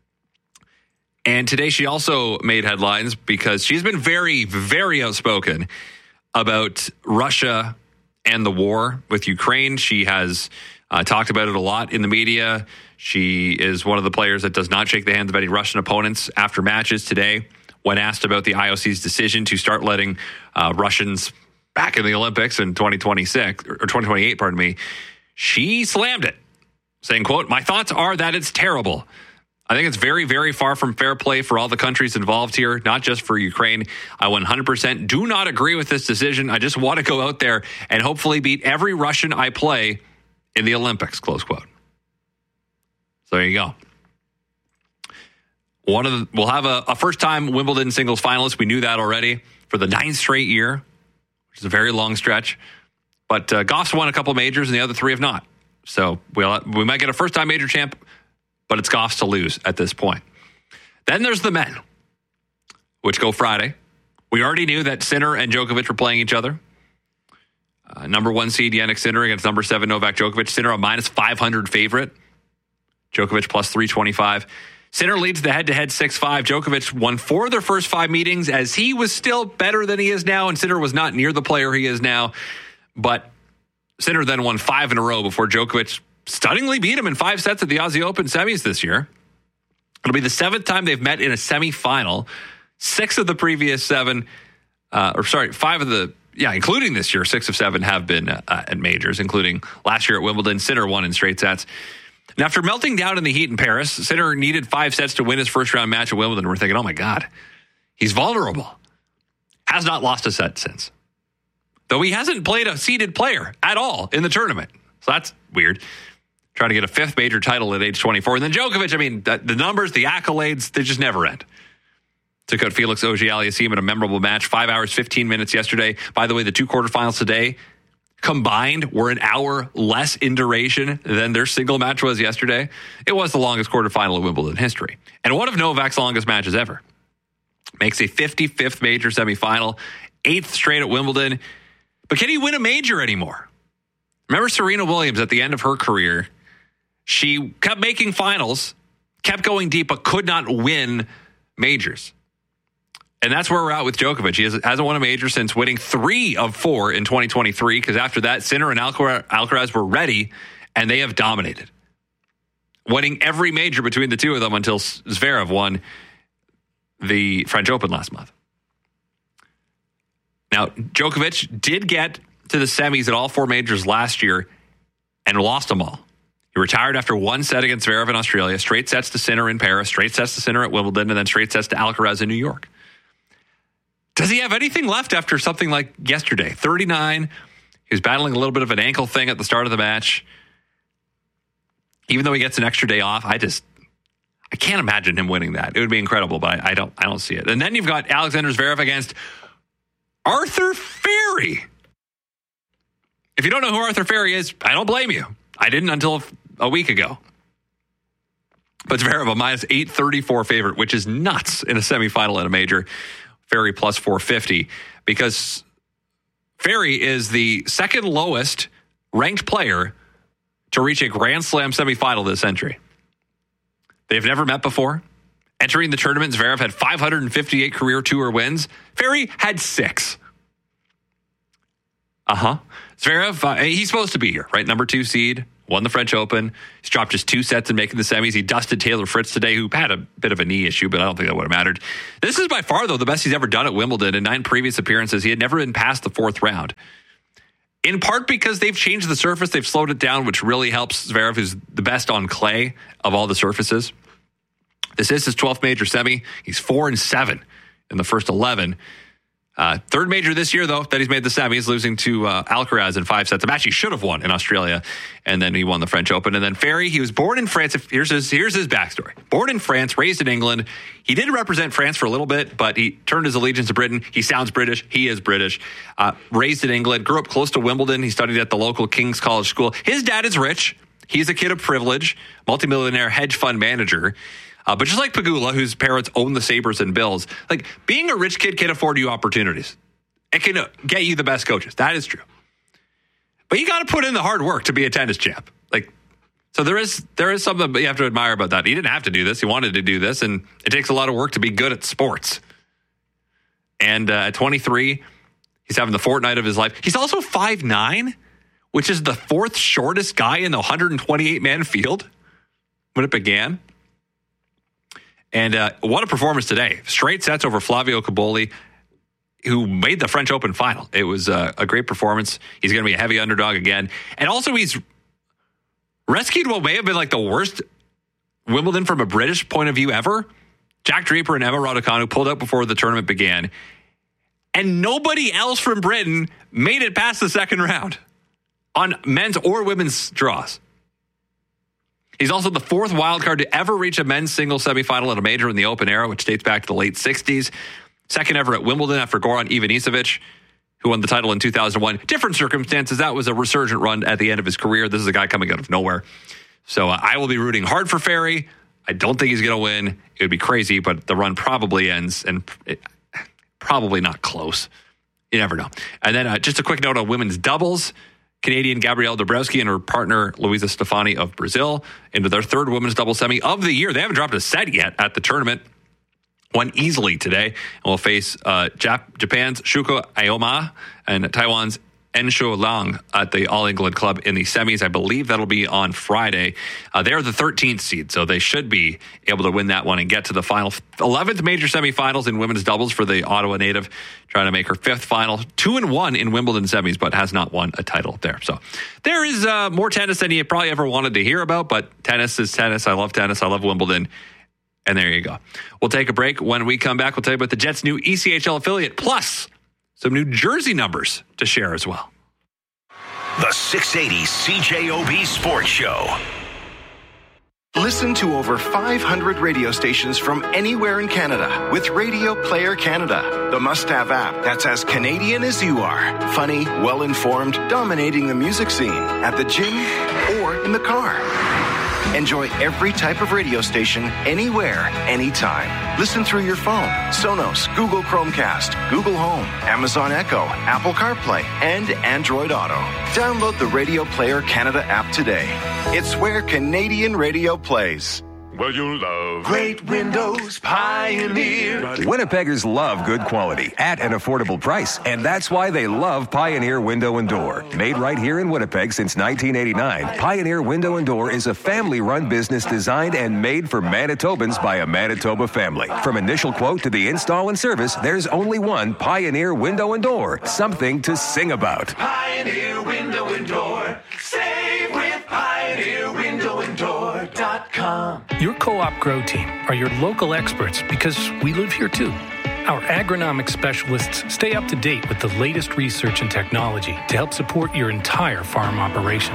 And today she also made headlines because she's been very, very outspoken about Russia and the war with Ukraine. She has uh, talked about it a lot in the media. She is one of the players that does not shake the hands of any Russian opponents after matches today. When asked about the I O C's decision to start letting uh, Russians back in the Olympics in twenty twenty-six or twenty twenty-eight, pardon me, she slammed it, saying, quote, "My thoughts are that it's terrible. I think it's very, very far from fair play for all the countries involved here, not just for Ukraine. I one hundred percent do not agree with this decision. I just want to go out there and hopefully beat every Russian I play in the Olympics," close quote. So there you go. One of the, we'll have a, a first-time Wimbledon singles finalist. We knew that already for the ninth straight year, which is a very long stretch. But uh, Goff's won a couple majors, and the other three have not. So we'll, we might get a first-time major champ, but it's Goff's to lose at this point. Then there's the men, which go Friday. We already knew that Sinner and Djokovic were playing each other. Uh, number one seed Jannik Sinner against number seven Novak Djokovic. Sinner a minus five hundred favorite. Djokovic plus three twenty-five. Sinner leads the head-to-head six five. Djokovic won four of their first five meetings as he was still better than he is now, and Sinner was not near the player he is now. But Sinner then won five in a row before Djokovic stunningly beat him in five sets at the Aussie Open semis this year. It'll be the seventh time they've met in a semifinal. Six of the previous seven, uh, or sorry, five of the, yeah, including this year, six of seven have been uh, at majors, including last year at Wimbledon. Sinner won in straight sets. And after melting down in the heat in Paris, Sinner needed five sets to win his first round match at Wimbledon. We're thinking, oh my God, he's vulnerable. Has not lost a set since. Though he hasn't played a seeded player at all in the tournament. So that's weird. Trying to get a fifth major title at age twenty-four. And then Djokovic, I mean, the, the numbers, the accolades, they just never end. Took out Felix Auger-Aliassime in a memorable match. Five hours, fifteen minutes yesterday. By the way, the two quarterfinals today combined were an hour less in duration than their single match was yesterday. It was the longest quarterfinal of Wimbledon history. And one of Novak's longest matches ever. Makes a fifty-fifth major semifinal. Eighth straight at Wimbledon. But can he win a major anymore? Remember Serena Williams at the end of her career? She kept making finals, kept going deep, but could not win majors. And that's where we're at with Djokovic. He hasn't won a major since winning three of four in twenty twenty-three, because after that, Sinner and Alcaraz were ready, and they have dominated. Winning every major between the two of them until Zverev won the French Open last month. Now, Djokovic did get to the semis at all four majors last year and lost them all. He retired after one set against Zverev in Australia, straight sets to Sinner in Paris, straight sets to Sinner at Wimbledon, and then straight sets to Alcaraz in New York. Does he have anything left after something like yesterday? thirty-nine. He was battling a little bit of an ankle thing at the start of the match. Even though he gets an extra day off, I just, I can't imagine him winning that. It would be incredible, but I, I don't, I don't see it. And then you've got Alexander Zverev against Arthur Ferry. If you don't know who Arthur Ferry is, I don't blame you. I didn't until a week ago. But Zverev, a minus eight thirty-four favorite, which is nuts in a semifinal at a major. Ferry plus four fifty, because Ferry is the second lowest ranked player to reach a Grand Slam semifinal this century. They've never met before. Entering the tournament, Zverev had five hundred fifty-eight career tour wins. Ferry had six. Uh-huh. Zverev, uh, he's supposed to be here, right? Number two seed, won the French Open. He's dropped just two sets in making the semis. He dusted Taylor Fritz today, who had a bit of a knee issue, but I don't think that would have mattered. This is by far, though, the best he's ever done at Wimbledon. In nine previous appearances, he had never been past the fourth round. In part because they've changed the surface. They've slowed it down, which really helps Zverev, who's the best on clay of all the surfaces. This is his twelfth major semi. He's four and seven in the first eleven. Uh, third major this year, though, that he's made the semis, losing to uh, Alcaraz in five sets. A match he should have won in Australia, and then he won the French Open. And then Ferry, he was born in France. Here's his, here's his backstory. Born in France, raised in England. He did represent France for a little bit, but he turned his allegiance to Britain. He sounds British. He is British. Uh, raised in England, grew up close to Wimbledon. He studied at the local King's College School. His dad is rich. He's a kid of privilege, multimillionaire hedge fund manager. Uh, but just like Pegula, whose parents own the Sabres and Bills, like being a rich kid can afford you opportunities. It can get you the best coaches. That is true. But you got to put in the hard work to be a tennis champ. Like, so there is there is something you have to admire about that. He didn't have to do this. He wanted to do this, and it takes a lot of work to be good at sports. And uh, at twenty-three, he's having the fortnight of his life. He's also five nine, which is the fourth shortest guy in the one hundred twenty-eight man field when it began. And uh, what a performance today. Straight sets over Flavio Cobolli, who made the French Open final. It was uh, a great performance. He's going to be a heavy underdog again. And also he's rescued what may have been like the worst Wimbledon from a British point of view ever. Jack Draper and Emma Raducanu pulled out before the tournament began. And nobody else from Britain made it past the second round on men's or women's draws. He's also the fourth wildcard to ever reach a men's singles semifinal at a major in the Open era, which dates back to the late sixties. Second ever at Wimbledon after Goran Ivanisevic, who won the title in two thousand one. Different circumstances. That was a resurgent run at the end of his career. This is a guy coming out of nowhere. So uh, I will be rooting hard for Ferry. I don't think he's going to win. It would be crazy, but the run probably ends, and it, probably not close. You never know. And then uh, just a quick note on women's doubles. Canadian Gabrielle Dabrowski and her partner Luisa Stefani of Brazil into their third women's double semi of the year. They haven't dropped a set yet at the tournament. Won easily today, and will face uh, Jap- Japan's Shuko Aoyama and Taiwan's Ensho Lang at the All England Club in the semis. I believe that'll be on Friday. Uh, they're the thirteenth seed, so they should be able to win that one and get to the final. eleventh major semifinals in women's doubles for the Ottawa native, trying to make her fifth final. Two and one in Wimbledon semis, but has not won a title there. So there is uh, more tennis than you probably ever wanted to hear about, but tennis is tennis. I love tennis. I love Wimbledon. And there you go. We'll take a break. When we come back, we'll tell you about the Jets' new E C H L affiliate, plus some New Jersey numbers to share as well. The six eighty C J O B Sports Show. Listen to over five hundred radio stations from anywhere in Canada with Radio Player Canada, the must-have app that's as Canadian as you are. Funny, well-informed, dominating the music scene at the gym or in the car. Enjoy every type of radio station, anywhere, anytime. Listen through your phone, Sonos, Google Chromecast, Google Home, Amazon Echo, Apple CarPlay, and Android Auto. Download the Radio Player Canada app today. It's where Canadian radio plays. Well, you love Great Windows Pioneer. Winnipeggers love good quality at an affordable price, and that's why they love Pioneer Window and Door. Made right here in Winnipeg since nineteen eighty-nine, Pioneer Window and Door is a family-run business designed and made for Manitobans by a Manitoba family. From initial quote to the install and service, there's only one Pioneer Window and Door. Something to sing about. Pioneer Window and Door. Save with Pioneer Window and Door dot com. Your Co-op Grow team are your local experts because we live here too. Our agronomic specialists stay up to date with the latest research and technology to help support your entire farm operation.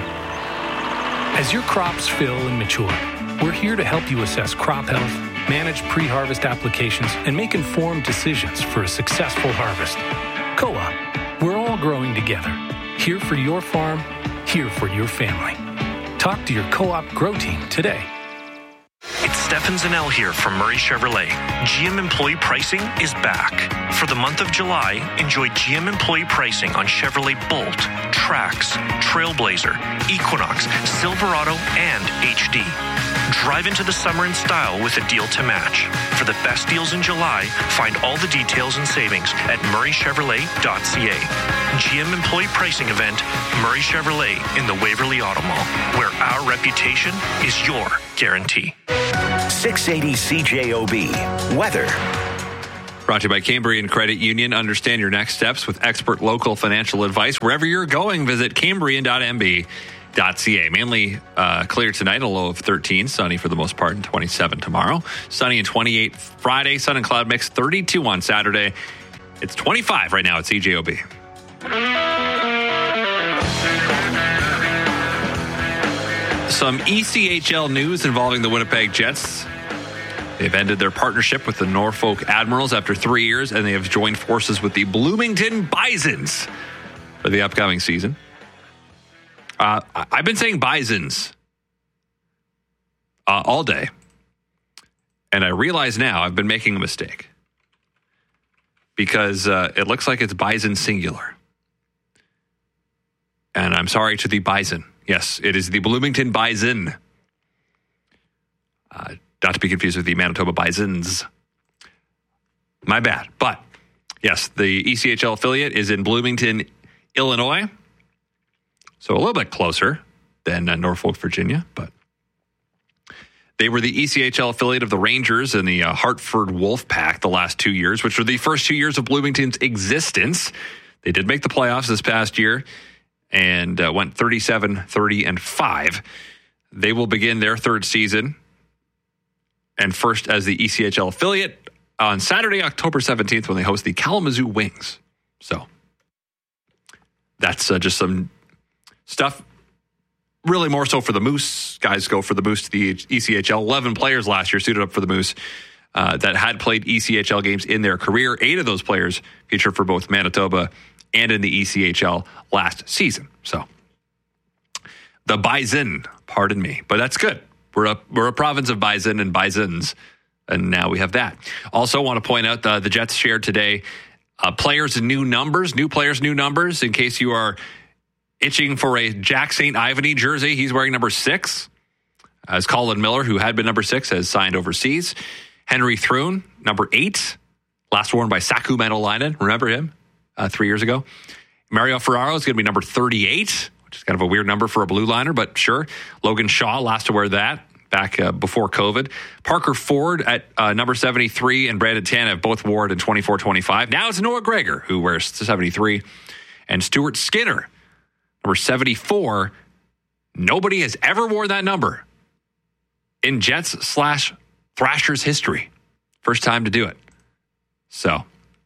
As your crops fill and mature, we're here to help you assess crop health, manage pre-harvest applications, and make informed decisions for a successful harvest. Co-op, we're all growing together. Here for your farm, here for your family. Talk to your Co-op Grow team today. It's Stefan Zanel here from Murray Chevrolet. G M Employee Pricing is back. For the month of July, enjoy G M Employee Pricing on Chevrolet Bolt, Trax, Trailblazer, Equinox, Silverado, and H D. Drive into the summer in style with a deal to match. For the best deals in July, find all the details and savings at murray chevrolet dot c a. G M employee pricing event, Murray Chevrolet in the Waverly Auto Mall, where our reputation is your guarantee. six eighty C J O B. Weather. Brought to you by Cambrian Credit Union. Understand your next steps with expert local financial advice. Wherever you're going, visit cambrian dot m b dot c a. Mainly uh, clear tonight, a low of thirteen. Sunny for the most part, and twenty-seven tomorrow. Sunny and twenty-eight Friday. Sun and cloud mix, thirty-two on Saturday. It's twenty-five right now at C J O B. Some E C H L news involving the Winnipeg Jets. They've ended their partnership with the Norfolk Admirals after three years, and they have joined forces with the Bloomington Bisons for the upcoming season. Uh, I've been saying Bisons uh, all day, and I realize now I've been making a mistake because uh, it looks like it's Bison singular. And I'm sorry to the Bison. Yes, it is the Bloomington Bison. Uh, not to be confused with the Manitoba Bisons. My bad. But, yes, the E C H L affiliate is in Bloomington, Illinois. So a little bit closer than uh, Norfolk, Virginia. But they were the E C H L affiliate of the Rangers and the uh, Hartford Wolfpack the last two years, which were the first two years of Bloomington's existence. They did make the playoffs this past year and uh, went thirty-seven, thirty, and five. They will begin their third season and first as the E C H L affiliate on Saturday, October seventeenth, when they host the Kalamazoo Wings. So that's uh, just some stuff, really more so for the Moose. Guys go for the Moose to the E C H L. eleven players last year suited up for the Moose uh, that had played E C H L games in their career. Eight of those players featured for both Manitoba and in the E C H L last season. So the Bison, pardon me, but that's good. We're a, we're a province of Bison and Bisons, and now we have that. Also want to point out uh, the Jets shared today uh, players' new numbers, new players' new numbers, in case you are itching for a Jack Saint Ivany jersey. He's wearing number six. As Colin Miller, who had been number six, has signed overseas. Henry Thrun, number eight, last worn by Saku Maenalainen. Remember him uh, three years ago. Mario Ferraro is going to be number thirty-eight, which is kind of a weird number for a blue liner, but sure. Logan Shaw, last to wear that back uh, before COVID. Parker Ford at uh, number seventy-three and Brandon Tanev both wore it in twenty-four twenty-five. Now it's Noah Gregor who wears seventy-three. And Stuart Skinner, number seventy-four. Nobody has ever worn that number in Jets slash Thrashers history. First time to do it. So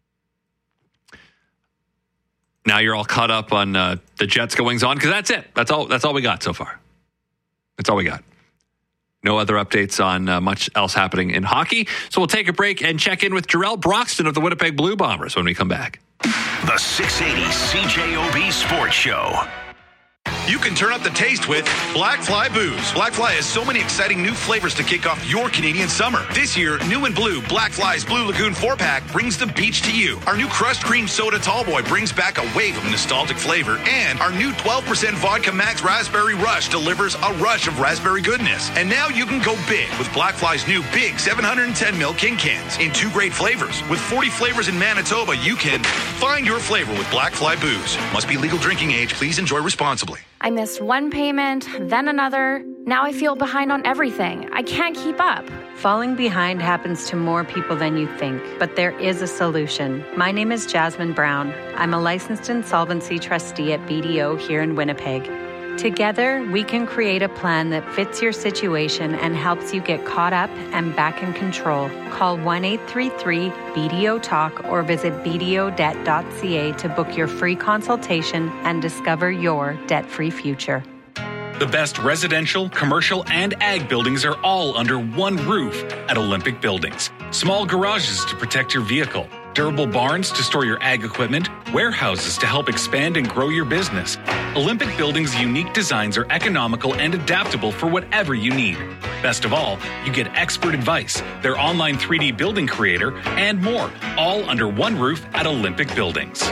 now you're all caught up on uh, the Jets goings on because that's it. That's all. That's all we got so far. That's all we got. No other updates on uh, much else happening in hockey. So we'll take a break and check in with Jarrell Broxton of the Winnipeg Blue Bombers when we come back. The six eighty C J O B Sports Show. You can turn up the taste with Black Fly Booze. Black Fly has so many exciting new flavors to kick off your Canadian summer. This year, new and blue, Black Fly's Blue Lagoon four-pack brings the beach to you. Our new Crushed Cream Soda Tallboy brings back a wave of nostalgic flavor. And our new twelve percent Vodka Max Raspberry Rush delivers a rush of raspberry goodness. And now you can go big with Black Fly's new big seven hundred ten milliliter King Cans in two great flavors. With forty flavors in Manitoba, you can find your flavor with Black Fly Booze. Must be legal drinking age. Please enjoy responsibly. I missed one payment, then another. Now I feel behind on everything. I can't keep up. Falling behind happens to more people than you think, but there is a solution. My name is Jasmine Brown. I'm a licensed insolvency trustee at B D O here in Winnipeg. Together, we can create a plan that fits your situation and helps you get caught up and back in control. Call one eight three three B D O talk or visit b d o debt dot c a to book your free consultation and discover your debt-free future. The best residential, commercial, and ag buildings are all under one roof at Olympic Buildings. Small garages to protect your vehicle, durable barns to store your ag equipment, warehouses to help expand and grow your business. Olympic Buildings' unique designs are economical and adaptable for whatever you need. Best of all, you get expert advice, their online three D building creator, and more, all under one roof at Olympic Buildings.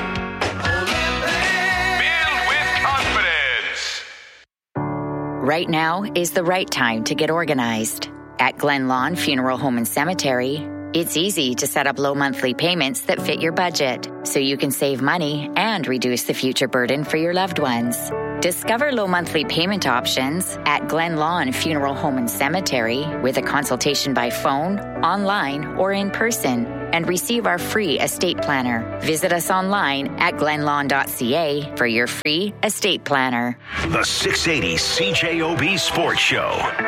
Right now is the right time to get organized. At Glen Lawn Funeral Home and Cemetery, it's easy to set up low monthly payments that fit your budget, so you can save money and reduce the future burden for your loved ones. Discover low monthly payment options at Glen Lawn Funeral Home and Cemetery with a consultation by phone, online, or in person, and receive our free estate planner. Visit us online at glen lawn dot c a for your free estate planner. The six eighty C J O B Sports Show.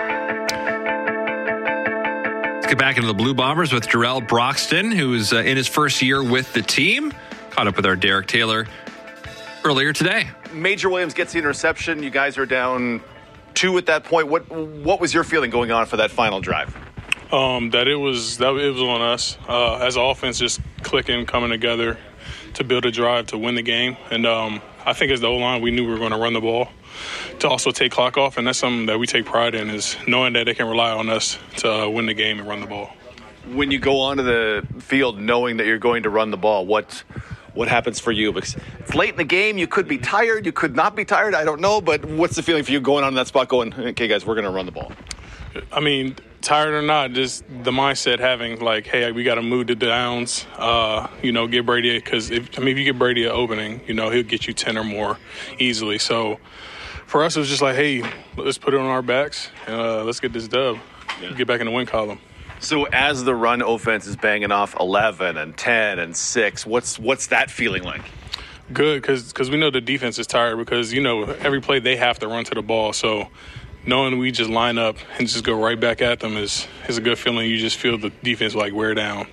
Let's get back into the Blue Bombers with Jarrell Broxton, who is uh, in his first year with the team. Caught up with our Derek Taylor earlier today. Major Williams gets the interception. You guys are down two at that point. What what was your feeling going on for that final drive? Um, that it was that it was on us uh, as an offense, just clicking, coming together to build a drive to win the game. And um, I think as the O-line, we knew we were going to run the ball to also take clock off, and that's something that we take pride in, is knowing that they can rely on us to uh, win the game and run the ball. When you go onto the field knowing that you're going to run the ball, what what happens for you? Because it's late in the game, you could be tired, you could not be tired, I don't know, but what's the feeling for you going on that spot going, okay, guys, we're going to run the ball? I mean, tired or not, just the mindset having like, hey, we got to move the downs, uh, you know, get Brady, because if I mean, if you get Brady an opening, you know, he'll get you ten or more easily. So for us, it was just like, hey, let's put it on our backs and uh, let's get this dub, yeah. Get back in the win column. So as the run offense is banging off eleven and ten and six, what's what's that feeling like? Good, because because we know the defense is tired, because, you know, every play they have to run to the ball. So knowing we just line up and just go right back at them is, is a good feeling. You just feel the defense like wear down.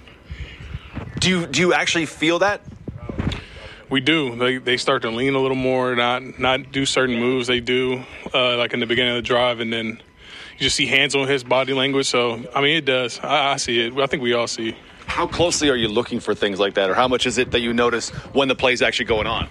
Do you do you actually feel that? We do. They they start to lean a little more, not not do certain moves they do, uh, like in the beginning of the drive, and then you just see hands on his body language. So, I mean, it does. I, I see it. I think we all see. How closely are you looking for things like that, or how much is it that you notice when the play's actually going on?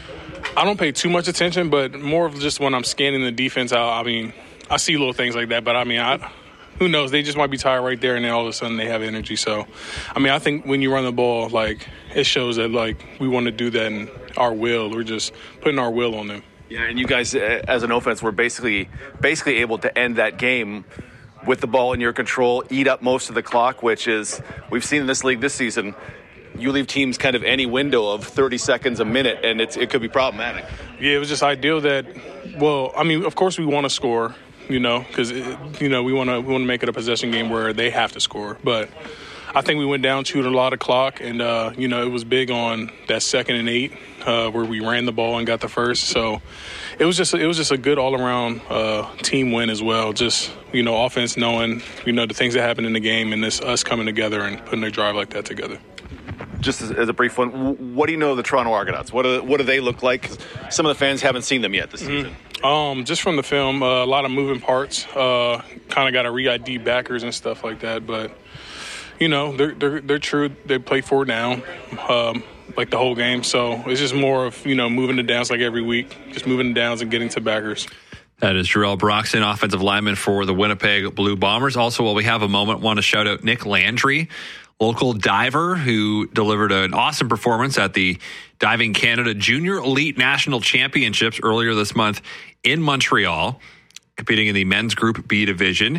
I don't pay too much attention, but more of just when I'm scanning the defense out, I mean, I see little things like that. But, I mean, I, who knows? They just might be tired right there, and then all of a sudden they have energy. So, I mean, I think when you run the ball, like, it shows that, like, we want to do that in our will. We're just putting our will on them. Yeah, and you guys, as an offense, were basically basically able to end that game with the ball in your control, eat up most of the clock, which is, we've seen in this league this season, you leave teams kind of any window of thirty seconds a minute, and it's, it could be problematic. Yeah, it was just ideal that, well, I mean, of course we want to score, you know, because, you know, we want to we want to make it a possession game where they have to score. But I think we went down to a lot of clock, and, uh, you know, it was big on that second and eight uh, where we ran the ball and got the first. So it was just it was just a good all-around uh, team win as well. Just, you know, offense knowing, you know, the things that happen in the game, and this us coming together and putting a drive like that together. Just as, as a brief one, what do you know of the Toronto Argonauts? What do, what do they look like? Some of the fans haven't seen them yet this season. Mm-hmm. Um, just from the film, uh, a lot of moving parts. Uh, kind of got to re-I D backers and stuff like that. But, you know, they're they're, they're true. They play four down, um, like the whole game. So it's just more of, you know, moving the downs like every week, just moving the downs and getting to backers. That is Jarrell Broxton, offensive lineman for the Winnipeg Blue Bombers. Also, while we have a moment, want to shout out Nick Landry, local diver who delivered an awesome performance at the Diving Canada Junior Elite National Championships earlier this month in Montreal, competing in the men's Group B division.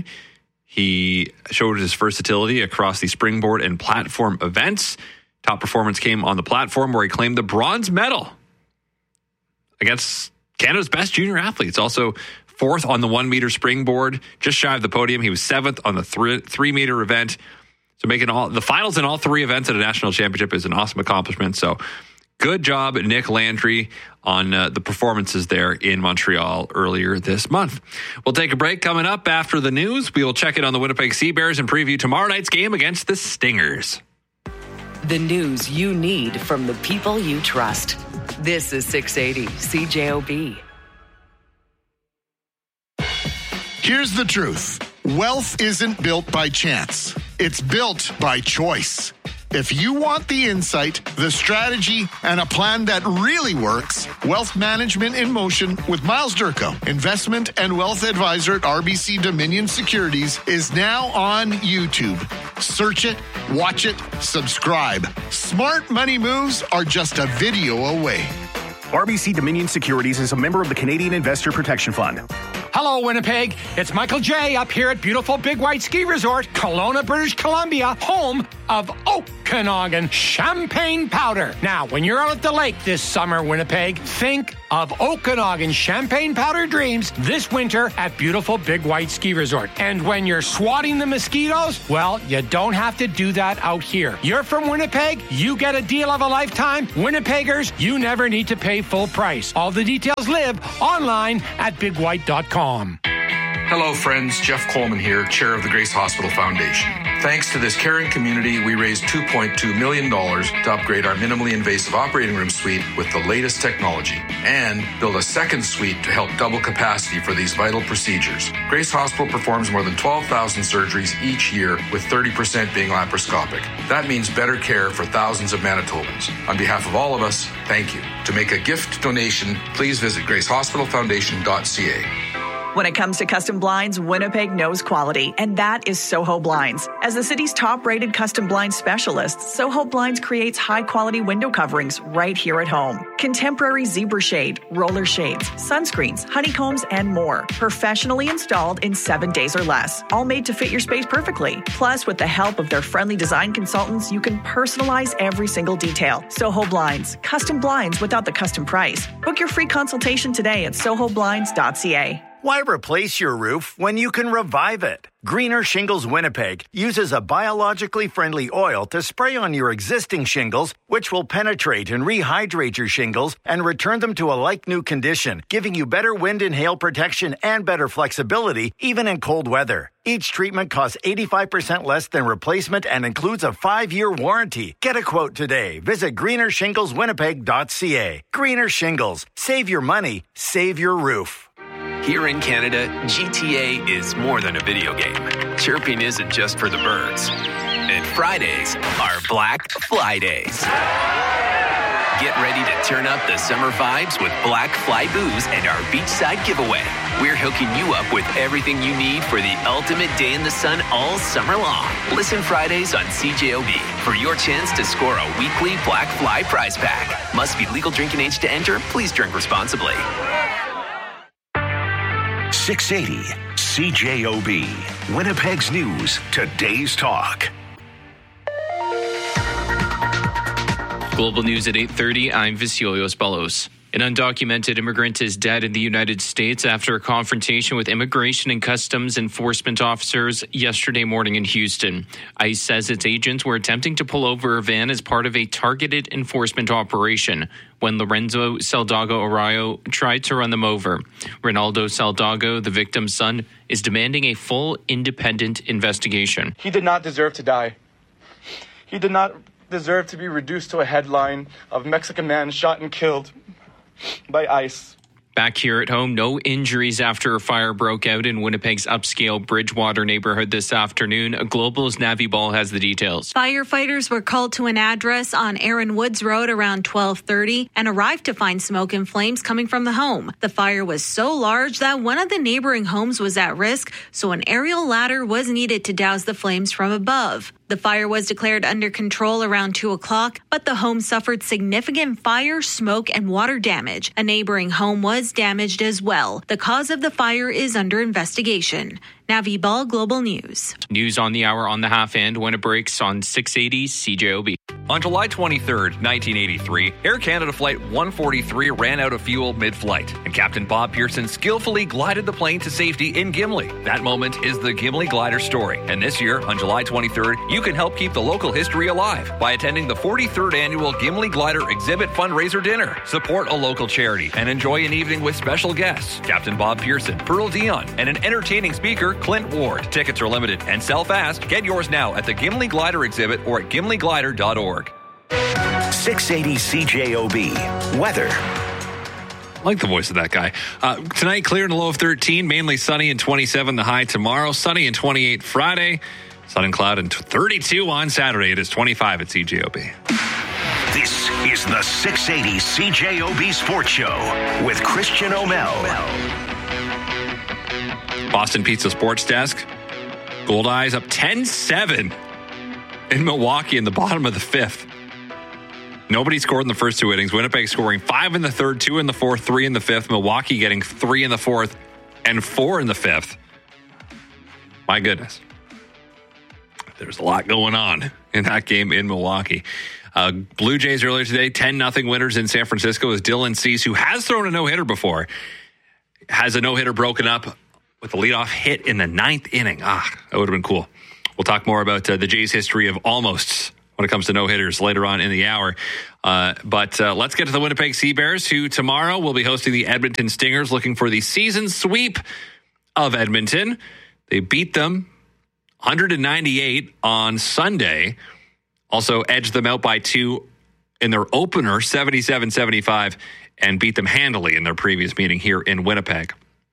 He showed his versatility across the springboard and platform events. Top performance came on the platform, where he claimed the bronze medal against Canada's best junior athletes. Also fourth on the one-meter springboard, just shy of the podium. He was seventh on the three, three-meter event. So making all the finals in all three events at a national championship is an awesome accomplishment. So good job, Nick Landry, on uh, the performances there in Montreal earlier this month. We'll take a break. Coming up after the news, we will check in on the Winnipeg Sea Bears and preview tomorrow night's game against the Stingers. The news you need from the people you trust. This is six eighty C J O B. Here's the truth. Wealth isn't built by chance. It's built by choice. If you want the insight, the strategy, and a plan that really works, Wealth Management in Motion with Miles Durko, investment and wealth advisor at R B C Dominion Securities, is now on YouTube. Search it, watch it, subscribe. Smart money moves are just a video away. R B C Dominion Securities is a member of the Canadian Investor Protection Fund. Hello, Winnipeg. It's Michael J. up here at beautiful Big White Ski Resort, Kelowna, British Columbia, home of Okanagan Champagne Powder. Now, when you're out at the lake this summer, Winnipeg, think of Okanagan Champagne Powder dreams this winter at beautiful Big White Ski Resort. And when you're swatting the mosquitoes, well, you don't have to do that out here. You're from Winnipeg, you get a deal of a lifetime. Winnipeggers, you never need to pay full price. All the details live online at big white dot com. Hello, friends. Jeff Coleman here, chair of the Grace Hospital Foundation. Thanks to this caring community, we raised two point two million dollars to upgrade our minimally invasive operating room suite with the latest technology and build a second suite to help double capacity for these vital procedures. Grace Hospital performs more than twelve thousand surgeries each year, with thirty percent being laparoscopic. That means better care for thousands of Manitobans. On behalf of all of us, thank you. To make a gift donation, please visit grace hospital foundation dot c a. When it comes to custom blinds, Winnipeg knows quality, and that is Soho Blinds. As the city's top-rated custom blind specialist, Soho Blinds creates high-quality window coverings right here at home. Contemporary zebra shade, roller shades, sunscreens, honeycombs, and more. Professionally installed in seven days or less. All made to fit your space perfectly. Plus, with the help of their friendly design consultants, you can personalize every single detail. Soho Blinds. Custom blinds without the custom price. Book your free consultation today at soho blinds dot c a. Why replace your roof when you can revive it? Greener Shingles Winnipeg uses a biologically friendly oil to spray on your existing shingles, which will penetrate and rehydrate your shingles and return them to a like-new condition, giving you better wind and hail protection and better flexibility, even in cold weather. Each treatment costs eighty-five percent less than replacement and includes a five-year warranty. Get a quote today. Visit greener shingles winnipeg dot c a. Greener Shingles. Save your money. Save your roof. Here in Canada, G T A is more than a video game. Chirping isn't just for the birds. And Fridays are Black Fly Days. Get ready to turn up the summer vibes with Black Fly Booze and our beachside giveaway. We're hooking you up with everything you need for the ultimate day in the sun all summer long. Listen Fridays on C J O B for your chance to score a weekly Black Fly prize pack. Must be legal drinking age to enter. Please drink responsibly. six eighty C J O B. Winnipeg's News. Today's Talk. Global News at eight thirty. I'm Vasilios Ballos. An undocumented immigrant is dead in the United States after a confrontation with Immigration and Customs Enforcement officers yesterday morning in Houston. ICE says its agents were attempting to pull over a van as part of a targeted enforcement operation when Lorenzo Saldago Arroyo tried to run them over. Ronaldo Saldago, the victim's son, is demanding a full independent investigation. He did not deserve to die. He did not deserve to be reduced to a headline of Mexican man shot and killed by ICE. Back here at home, no injuries after a fire broke out in Winnipeg's upscale Bridgewater neighborhood this afternoon. Global's Navi Ball has the details. Firefighters were called to an address on Aaron Woods Road around twelve thirty and arrived to find smoke and flames coming from the home. The fire was so large that one of the neighboring homes was at risk, so an aerial ladder was needed to douse the flames from above. The fire was declared under control around two o'clock, but the home suffered significant fire, smoke, and water damage. A neighboring home was damaged as well. The cause of the fire is under investigation. Navi Ball, Global News. News on the hour on the half end when it breaks on six eighty C J O B. On July twenty-third, nineteen eighty-three, Air Canada Flight one forty-three ran out of fuel mid-flight, and Captain Bob Pearson skillfully glided the plane to safety in Gimli. That moment is the Gimli Glider story, and this year, on July twenty-third, you can help keep the local history alive by attending the forty-third Annual Gimli Glider Exhibit Fundraiser Dinner. Support a local charity and enjoy an evening with special guests, Captain Bob Pearson, Pearl Dion, and an entertaining speaker, Clint Ward. Tickets are limited and sell fast. Get yours now at the Gimli Glider exhibit or at gimli glider dot org. six eighty C J O B. Weather. I like the voice of that guy. Uh, tonight, clear and a low of thirteen, mainly sunny and twenty-seven the high tomorrow. Sunny and twenty-eight Friday. Sun and cloud and thirty-two on Saturday. It is twenty-five at C J O B. This is the six eighty C J O B Sports Show with Christian O'Mell. Boston Pizza Sports Desk. Gold Eyes up ten seven in Milwaukee in the bottom of the fifth. Nobody scored in the first two innings. Winnipeg scoring five in the third, two in the fourth, three in the fifth. Milwaukee getting three in the fourth and four in the fifth. My goodness. There's a lot going on in that game in Milwaukee. Uh, Blue Jays earlier today, ten nothing winners in San Francisco as Dylan Cease, who has thrown a no-hitter before, has a no-hitter broken up with a leadoff hit in the ninth inning. Ah, that would have been cool. We'll talk more about uh, the Jays' history of almosts when it comes to no-hitters later on in the hour. Uh, but uh, let's get to the Winnipeg Sea Bears, who tomorrow will be hosting the Edmonton Stingers, looking for the season sweep of Edmonton. They beat them one ninety-eight on Sunday. Also edged them out by two in their opener, seventy-seven seventy-five, and beat them handily in their previous meeting here in Winnipeg.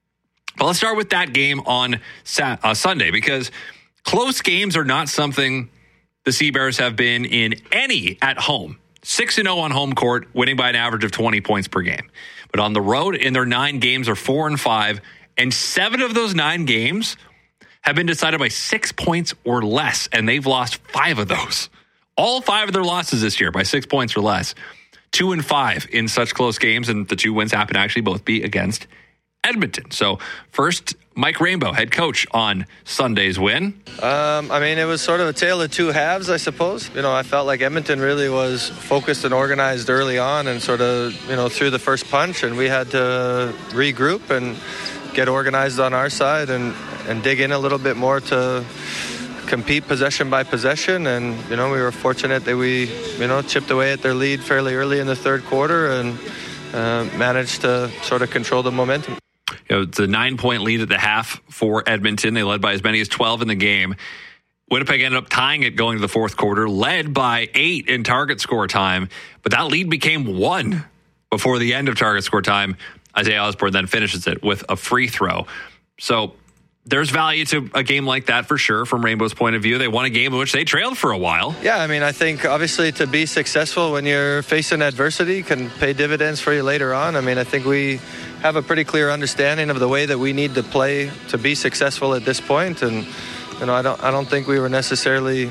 But let's start with that game on Sa- uh, Sunday, because close games are not something the Sea Bears have been in any at home. six and oh on home court, winning by an average of twenty points per game. But on the road, in their nine games, are four and five, and seven of those nine games have been decided by six points or less, and they've lost five of those. All five of their losses this year by six points or less. Two and five in such close games, and the two wins happen to actually both be against Edmonton. So first, Mike Rainbow, head coach on Sunday's win. Um, I mean, it was sort of a tale of two halves, I suppose. You know, I felt like Edmonton really was focused and organized early on and sort of, you know, threw the first punch, and we had to regroup and get organized on our side and, and dig in a little bit more to compete possession by possession. And, you know, we were fortunate that we, you know, chipped away at their lead fairly early in the third quarter and uh, managed to sort of control the momentum. You know, it's a nine-point lead at the half for Edmonton. They led by as many as twelve in the game. Winnipeg ended up tying it going to the fourth quarter, led by eight in target score time. But that lead became one before the end of target score time. Isaiah Osborne then finishes it with a free throw. So there's value to a game like that for sure from Rainbow's point of view. They won a game in which they trailed for a while. Yeah, I mean, I think obviously to be successful when you're facing adversity can pay dividends for you later on. I mean, I think we have a pretty clear understanding of the way that we need to play to be successful at this point. And, you know, I don't, I don't think we were necessarily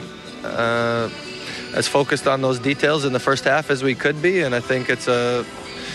uh, as focused on those details in the first half as we could be. And I think it's a,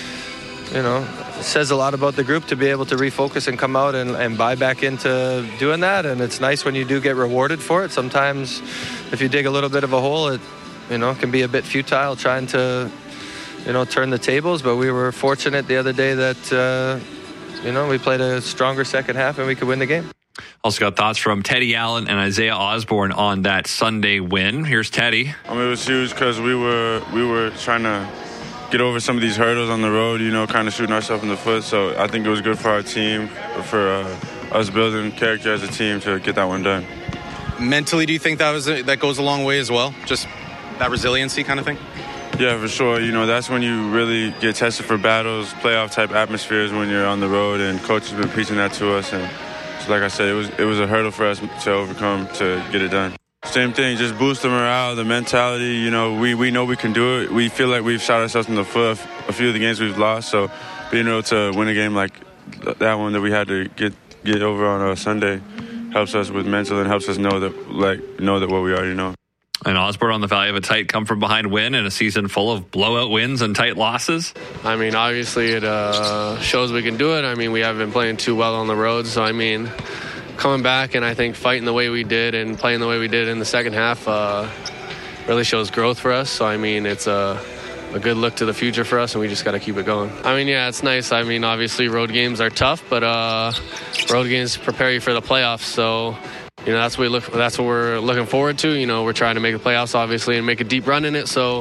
you know, it says a lot about the group to be able to refocus and come out and, and buy back into doing that. And it's nice when you do get rewarded for it. Sometimes if you dig a little bit of a hole, it, you know, can be a bit futile trying to, you know, turn the tables. But we were fortunate the other day that, uh, you know, we played a stronger second half and we could win the game. Also got thoughts from Teddy Allen and Isaiah Osborne on that Sunday win. Here's Teddy. I mean, it was huge because we were, we were trying to get over some of these hurdles on the road, you know, kind of shooting ourselves in the foot. So I think it was good for our team, for uh, us building character as a team to get that one done. Mentally, do you think that was a, that goes a long way as well? Just that resiliency kind of thing? Yeah, for sure. You know, that's when you really get tested for battles, playoff type atmospheres when you're on the road, and coach has been preaching that to us. And so, like I said, it was it was a hurdle for us to overcome to get it done. Same thing, just boost the morale, the mentality. You know, we, we know we can do it. We feel like we've shot ourselves in the foot a few of the games we've lost. So being able to win a game like that one that we had to get get over on a Sunday helps us with mental and helps us know that like know that what we already know. And Osborne on the value of a tight come from behind win in a season full of blowout wins and tight losses. I mean, obviously it uh, shows we can do it. I mean, we haven't been playing too well on the road, so I mean, coming back and I think fighting the way we did and playing the way we did in the second half uh, really shows growth for us. So, I mean, it's a, a good look to the future for us, and we just got to keep it going. I mean, yeah, it's nice. I mean, obviously road games are tough, but uh, road games prepare you for the playoffs. So, you know, that's what we look. That's what we're looking forward to. You know, we're trying to make the playoffs, obviously, and make a deep run in it. So,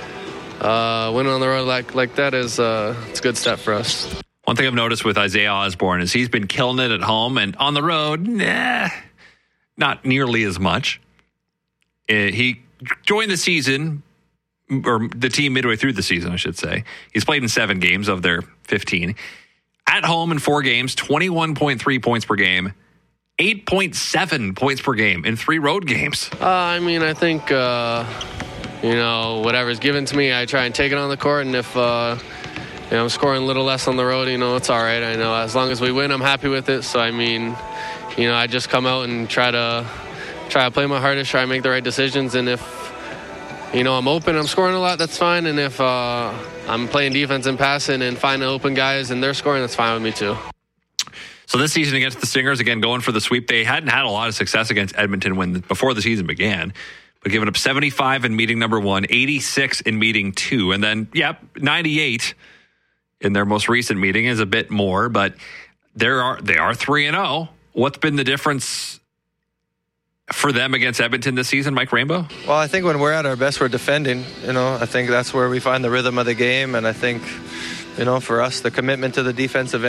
uh, winning on the road like like that is uh, it's a good step for us. One thing I've noticed with Isaiah Osborne is he's been killing it at home, and on the road, nah, not nearly as much. Uh, he joined the season, or the team midway through the season, I should say. He's played in seven games of their fifteen. At home in four games, twenty-one point three points per game, eight point seven points per game in three road games. Uh, I mean, I think, uh, you know, whatever's given to me, I try and take it on the court, and if... Uh, You know, I'm scoring a little less on the road, you know, it's all right. I know as long as we win, I'm happy with it. So, I mean, you know, I just come out and try to try to play my hardest, try to make the right decisions. And if, you know, I'm open, I'm scoring a lot, that's fine. And if uh, I'm playing defense and passing and finding open guys and they're scoring, that's fine with me too. So this season against the Stingers, again, going for the sweep. They hadn't had a lot of success against Edmonton when before the season began, but giving up seventy-five in meeting number one, eighty-six in meeting two, and then, yep, ninety-eight in their most recent meeting is a bit more, but there are they are three and oh. What's been the difference for them against Edmonton this season, Mike Rainbow? Well, I think when we're at our best, we're defending. You know, I think that's where we find the rhythm of the game, and I think, you know, for us, the commitment to the defensive end.